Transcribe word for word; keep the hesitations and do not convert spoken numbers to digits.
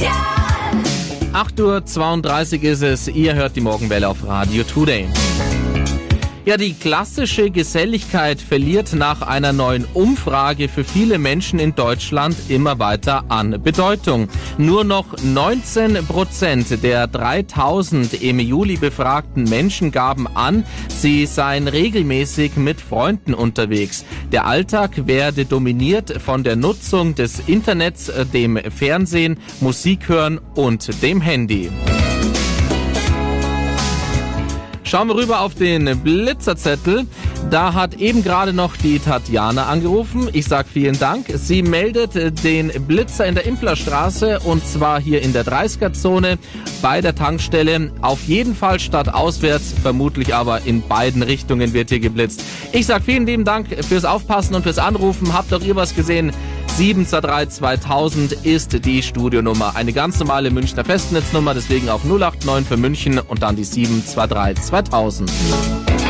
acht Uhr zweiunddreißig ist es, ihr hört die Morgenwelle auf Radio Today. Ja, die klassische Geselligkeit verliert nach einer neuen Umfrage für viele Menschen in Deutschland immer weiter an Bedeutung. Nur noch neunzehn Prozent der dreitausend im Juli befragten Menschen gaben an, sie seien regelmäßig mit Freunden unterwegs. Der Alltag werde dominiert von der Nutzung des Internets, dem Fernsehen, Musik hören und dem Handy. Schauen wir rüber auf den Blitzerzettel. Da hat eben gerade noch die Tatjana angerufen. Ich sag vielen Dank. Sie meldet den Blitzer in der Implerstraße und zwar hier in der dreißiger-Zone bei der Tankstelle. Auf jeden Fall stadtauswärts, vermutlich aber in beiden Richtungen wird hier geblitzt. Ich sag vielen lieben Dank fürs Aufpassen und fürs Anrufen. Habt auch ihr was gesehen? sieben zwei drei zweitausend ist die Studionummer. Eine ganz normale Münchner Festnetznummer, deswegen auch null acht neun für München und dann die sieben zwei drei zweitausend.